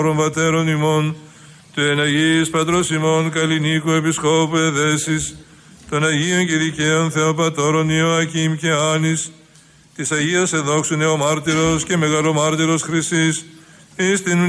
πατέρων ημών, του εν Αγίης Πατρός ημών Καλλινίκου Επισκόπου Εδέσης, των Αγίων και Δικαίων Θεοπατώρων Ιωακήμ και Άνης, της Αγίας Εδόξου Νεομάρτυρος και Μεγαλομάρτυρος Χρυσής, εις την